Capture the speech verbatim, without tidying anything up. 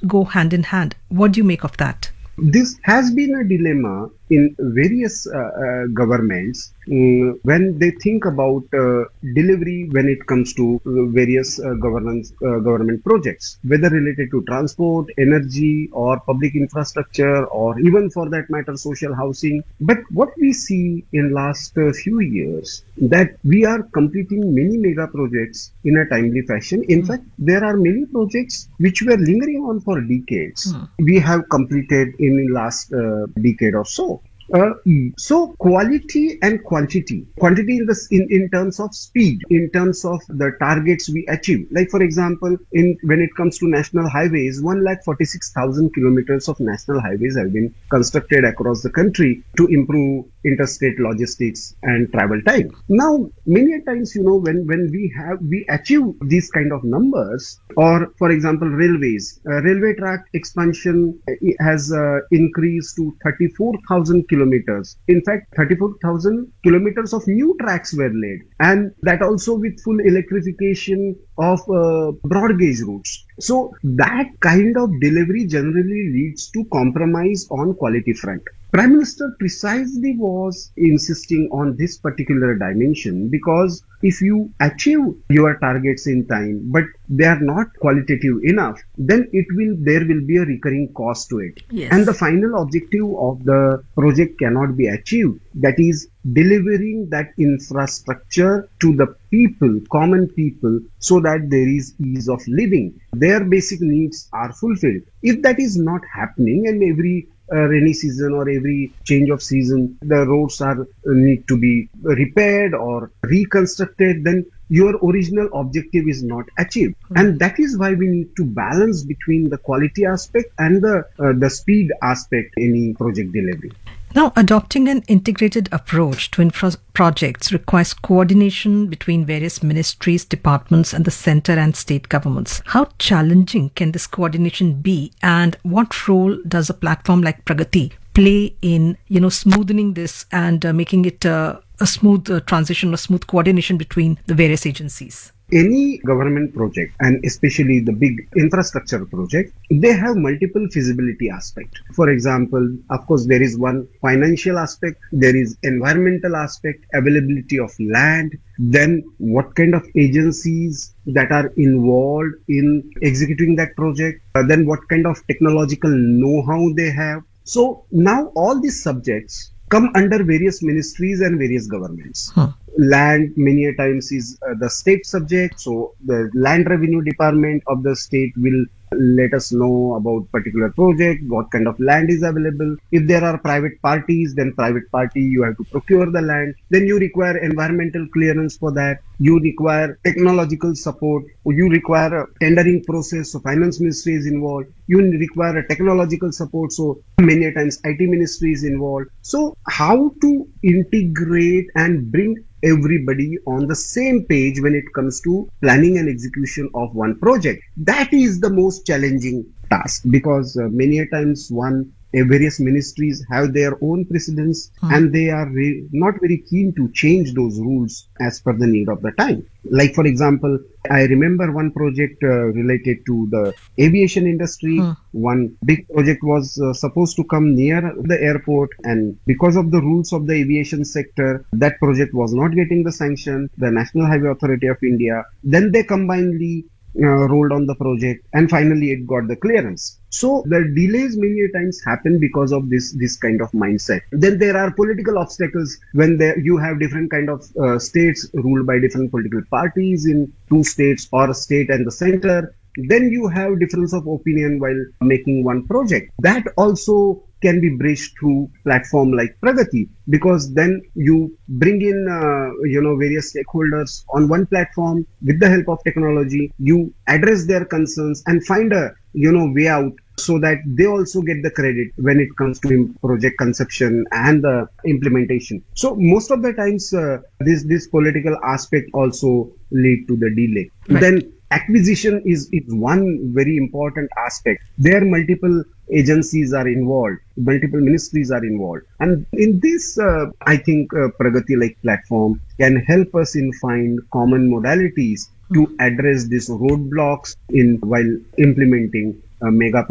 go hand in hand. What do you make of that? This has been a dilemma in various uh, uh, governments um, when they think about uh, delivery when it comes to uh, various uh, governance uh, government projects, whether related to transport, energy, or public infrastructure, or even for that matter social housing. But what we see in last uh, few years that we are completing many mega projects in a timely fashion. In mm. fact, there are many projects which were lingering on for decades. Mm. We have completed in the last uh, decade or so. Uh, so quality and quantity, quantity in, the, in in terms of speed, in terms of the targets we achieve. Like for example, in when it comes to national highways, one lakh forty six thousand kilometers of national highways have been constructed across the country to improve interstate logistics and travel time. Now, many times, you know, when when we have we achieve these kind of numbers, or for example, railways, uh, railway track expansion has uh, increased to thirty four thousand kilometers. In fact, thirty four thousand kilometers of new tracks were laid, and that also with full electrification of uh, broad gauge routes. So that kind of delivery generally leads to compromise on quality front. Prime Minister precisely was insisting on this particular dimension, because if you achieve your targets in time, but they are not qualitative enough, then it will there will be a recurring cost to it. Yes. And the final objective of the project cannot be achieved. That is delivering that infrastructure to the people, common people, so that there is ease of living. Their basic needs are fulfilled. If that is not happening, and every Uh, rainy season or every change of season the roads are uh, need to be repaired or reconstructed, then your original objective is not achieved. Mm-hmm. And that is why we need to balance between the quality aspect and the uh, the speed aspect in any project delivery. Now, adopting an integrated approach to infra projects requires coordination between various ministries, departments, and the centre and state governments. How challenging can this coordination be, and what role does a platform like Pragati play in, you know, smoothing this and uh, making it uh, a smooth uh, transition, a smooth coordination between the various agencies? Any government project, and especially the big infrastructure project, they have multiple feasibility aspects. For example, of course, there is one financial aspect, there is environmental aspect, availability of land, then what kind of agencies that are involved in executing that project, uh, then what kind of technological know-how they have. So now all these subjects come under various ministries and various governments. Huh. Land many a times is uh, the state subject, so the land revenue department of the state will let us know about particular project, what kind of land is available. If there are private parties, then private party, you have to procure the land. Then you require environmental clearance for that. You require technological support. You require a tendering process, so finance ministry is involved. You require a technological support, so many a times I T ministry is involved. So how to integrate and bring everybody on the same page when it comes to planning and execution of one project? That is the most challenging task, because uh, many a times one uh, various ministries have their own precedents, mm. and they are re- not very keen to change those rules as per the need of the time. Like for example, I remember one project uh, related to the aviation industry. Hmm. One big project was uh, supposed to come near the airport, and because of the rules of the aviation sector, that project was not getting the sanction. The National Highway Authority of India, then they combinedly uh, rolled on the project, and finally it got the clearance. So the delays many times happen because of this this kind of mindset. Then there are political obstacles when there, you have different kind of uh, states ruled by different political parties in two states, or a state and the center. Then you have difference of opinion while making one project. That also can be bridged through platform like Pragati, because then you bring in uh, you know various stakeholders on one platform with the help of technology. You address their concerns and find a you know way out, so that they also get the credit when it comes to project conception and the implementation. So most of the times uh, this this political aspect also lead to the delay. Right. Then acquisition is, is one very important aspect. There multiple agencies are involved, multiple ministries are involved. And in this, uh, I think uh, Pragati like platform can help us in find common modalities to address these roadblocks in while implementing a mega